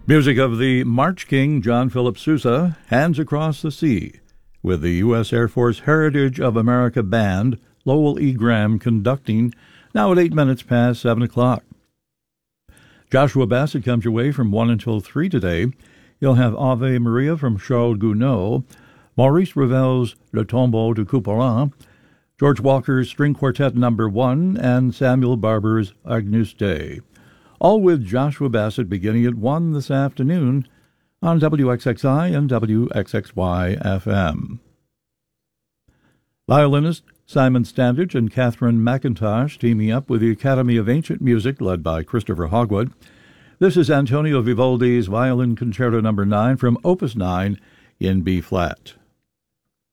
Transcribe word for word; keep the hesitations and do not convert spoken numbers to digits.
Music of the March King John Philip Sousa, Hands Across the Sea, with the U S Air Force Heritage of America Band, Lowell E. Graham conducting, now at eight minutes past seven o'clock. Joshua Bassett comes your way from one until three today. You'll have Ave Maria from Charles Gounod, Maurice Ravel's Le Tombeau de Couperin, George Walker's String Quartet Number One, and Samuel Barber's Agnus Dei. All with Joshua Bassett beginning at one this afternoon on W X X I and W X X Y F M. Violinist Simon Standage and Catherine McIntosh teaming up with the Academy of Ancient Music led by Christopher Hogwood. This is Antonio Vivaldi's Violin Concerto Number nine from Opus nine in B-flat.